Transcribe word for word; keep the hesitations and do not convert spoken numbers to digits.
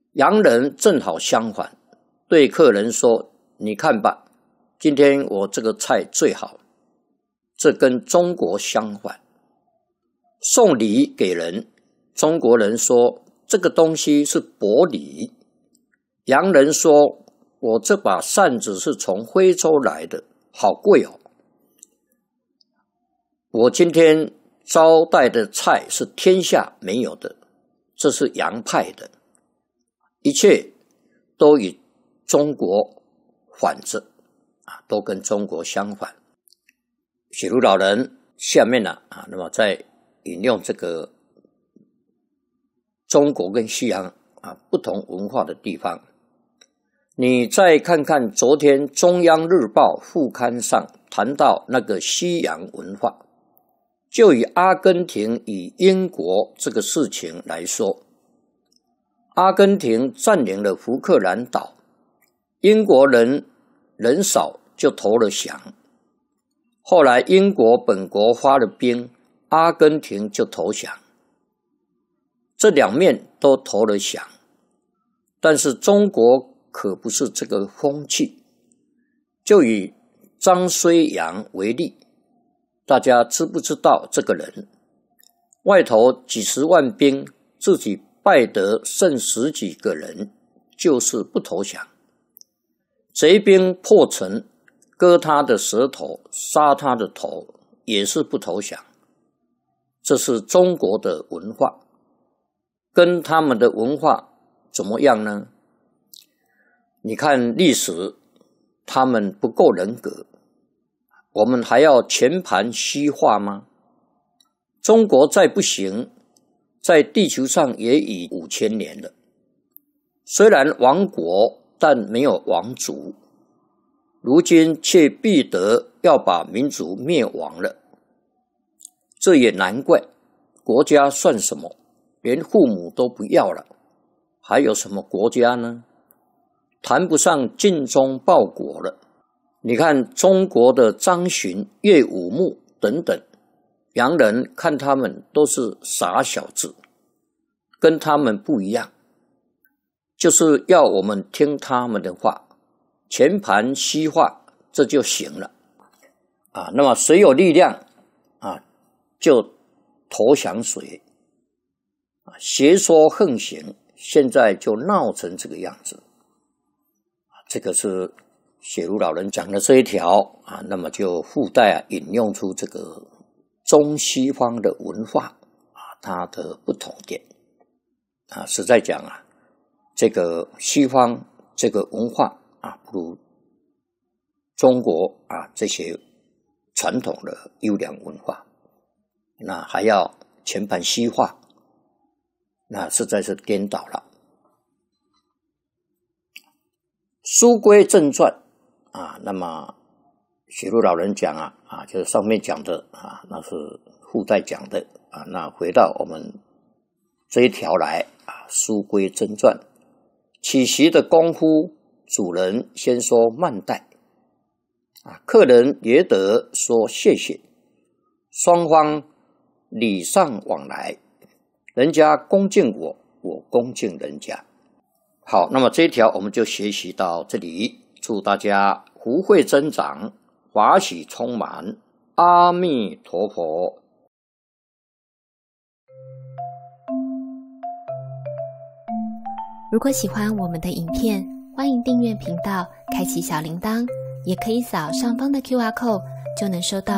洋人正好相反，对客人说：“你看吧，今天我这个菜最好。”这跟中国相反。送礼给人，中国人说这个东西是薄礼，洋人说我这把扇子是从非洲来的，好贵哦。我今天招待的菜是天下没有的，这是洋派的，一切都与中国反着啊，都跟中国相反。雪茹老人下面呢啊，那么在引用这个中国跟西洋啊不同文化的地方，你再看看昨天中央日报副刊上谈到那个西洋文化，就以阿根廷与英国这个事情来说，阿根廷占领了福克兰岛，英国人人少就投了降，后来英国本国发了兵，阿根廷就投降，这两面都投了降。但是中国可不是这个风气，就以张虽阳为例，大家知不知道这个人？外头几十万兵，自己败得剩十几个人，就是不投降。贼兵破城，割他的舌头，杀他的头，也是不投降。这是中国的文化，跟他们的文化怎么样呢？你看历史，他们不够人格，我们还要全盘西化吗？中国再不行，在地球上也已五千年了，虽然亡国，但没有亡族，如今却逼得要把民族灭亡了。这也难怪，国家算什么？连父母都不要了，还有什么国家呢？谈不上尽忠报国了。你看中国的张巡、岳武穆等等，洋人看他们都是傻小子，跟他们不一样，就是要我们听他们的话，全盘西化，这就行了啊。那么谁有力量啊，就投降谁啊，邪说横行，现在就闹成这个样子。这个是雪茹老人讲的这一条啊，那么就附带啊引用出这个中西方的文化啊，它的不同点啊，实在讲啊，这个西方这个文化啊，不如中国啊这些传统的优良文化，那还要全盘西化，那实在是颠倒了。书归正传啊，那么雪茹老人讲啊啊，就是上面讲的啊，那是附带讲的啊。那回到我们这一条来啊，书归正传，起席的功夫，主人先说慢待啊，客人也得说谢谢，双方礼尚往来，人家恭敬我，我恭敬人家。好，那么这一条我们就学习到这里，祝大家福慧增长，法喜充满，阿弥陀佛。 如果喜欢我们的影片，欢迎订阅频道，开启小铃铛，也可以扫上方的 Q R code，就能收到